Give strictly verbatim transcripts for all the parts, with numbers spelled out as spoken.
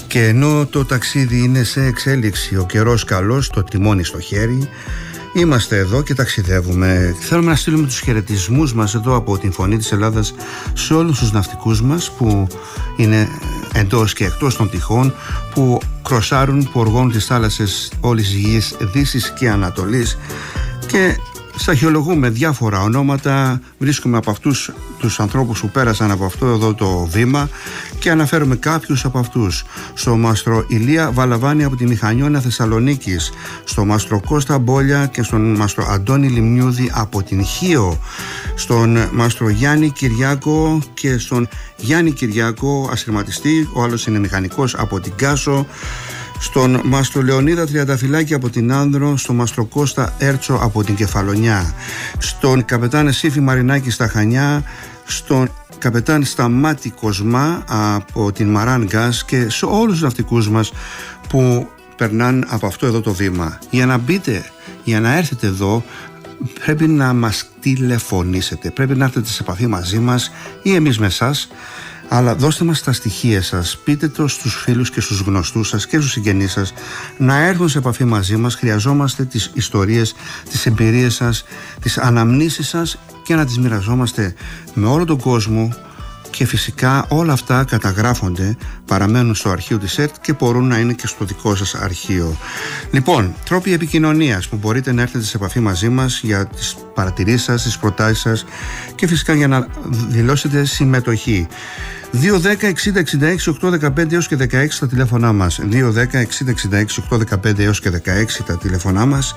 Και ενώ το ταξίδι είναι σε εξέλιξη, ο καιρός καλός, το τιμόνι στο χέρι, είμαστε εδώ και ταξιδεύουμε. Θέλουμε να στείλουμε τους χαιρετισμούς μας εδώ από την Φωνή της Ελλάδας σε όλους τους ναυτικούς μας που είναι εντός και εκτός των τυχών, που κροσάρουν, που οργώνουν τις θάλασσες όλης της γης Δύσης και Ανατολής, και σταχυολογούμε διάφορα ονόματα, βρίσκουμε από αυτούς τους ανθρώπους που πέρασαν από αυτό εδώ το βήμα και αναφέρουμε κάποιους από αυτούς. Στο μάστρο Ηλία Βαλαβάνη από τη Μηχανιώνα Θεσσαλονίκης, στο μάστρο Κώστα Μπόλια και στον μάστρο Αντώνη Λιμνιούδη από την Χίο, στον μάστρο Γιάννη Κυριάκο και στον Γιάννη Κυριάκο ασυρματιστή, ο άλλος είναι μηχανικός, από την Κάσο, στον μάστρο Λεωνίδα Τριανταφυλάκη από την Άνδρο, στον μάστρο Κώστα Έρτσο από την Κεφαλονιά, στον καπετάν Εσήφη Μαρινάκη στα Χανιά, στον καπετάν Σταμάτη Κοσμά από την Μαράν Γκάς και σε όλους τους ναυτικούς μας που περνάνε από αυτό εδώ το βήμα. Για να μπείτε, για να έρθετε εδώ, πρέπει να μας τηλεφωνήσετε, πρέπει να έρθετε σε επαφή μαζί μας ή εμείς με εσάς. Αλλά δώστε μας τα στοιχεία σας, πείτε το στους φίλους και στους γνωστούς σας και στους συγγενείς σας να έρθουν σε επαφή μαζί μας. Χρειαζόμαστε τις ιστορίες, τις εμπειρίες σας, τις αναμνήσεις σας και να τις μοιραζόμαστε με όλο τον κόσμο, και φυσικά όλα αυτά καταγράφονται, παραμένουν στο αρχείο της ΕΡΤ και μπορούν να είναι και στο δικό σας αρχείο. Λοιπόν, τρόποι επικοινωνίας που μπορείτε να έρθετε σε επαφή μαζί μας για τις παρατηρήσεις σας, τις προτάσεις σας και φυσικά για να δηλώσετε συμμετοχή. δύο δέκα εξήντα εξήντα έξι οκτώ δεκαπέντε έως και δεκαέξι τα τηλέφωνά μας, δύο δέκα εξήντα εξήντα έξι οκτώ δεκαπέντε έως και δεκαέξι τα τηλέφωνά μας.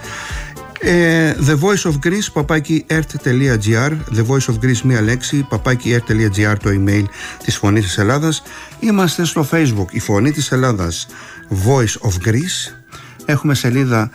Ε, The Voice of Greece παπάκι ert.gr, The Voice of Greece μία λέξη, παπάκι ert.gr το email της Φωνής της Ελλάδας. Είμαστε στο Facebook, η Φωνή της Ελλάδας, Voice of Greece. Έχουμε σελίδα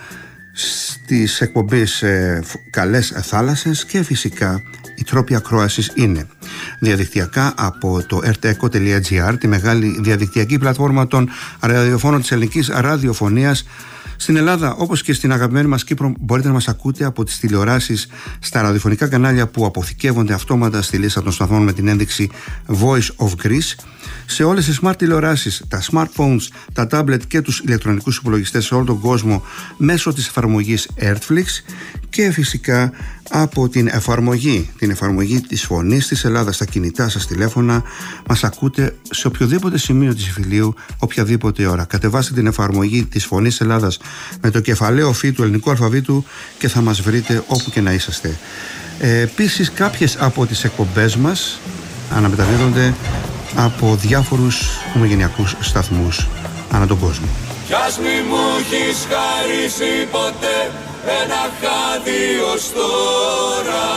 στις εκπομπές ε, Καλές Θάλασσες, και φυσικά οι τρόποι ακρόασης είναι διαδικτυακά από το erteco.gr, τη μεγάλη διαδικτυακή πλατφόρμα των ραδιοφώνων της ελληνικής ραδιοφωνίας. Στην Ελλάδα, όπως και στην αγαπημένη μας Κύπρο, μπορείτε να μας ακούτε από τις τηλεοράσεις στα ραδιοφωνικά κανάλια που αποθηκεύονται αυτόματα στη λίστα των σταθμών με την ένδειξη Voice of Greece, σε όλες τις smart τηλεοράσεις, τα smartphones, τα tablet και τους ηλεκτρονικούς υπολογιστές σε όλο τον κόσμο μέσω της εφαρμογής Airtflix, και φυσικά από την εφαρμογή, την εφαρμογή της Φωνής της Ελλάδας στα κινητά σας τηλέφωνα. Μας ακούτε σε οποιοδήποτε σημείο της Ιφιλίου, οποιαδήποτε ώρα. Κατεβάστε την εφαρμογή της Φωνής της Ελλάδας με το κεφαλαίο φύ του ελληνικού αλφαβήτου και θα μας βρείτε όπου και να είσαστε. Ε, επίσης, κάποιες από τις εκπομπές μας αναμεταδίδονται από διάφορους ομογενειακούς σταθμούς ανά τον κόσμο. Κι ας μη μου έχεις χαρίσει ποτέ ένα χάδι ως τώρα,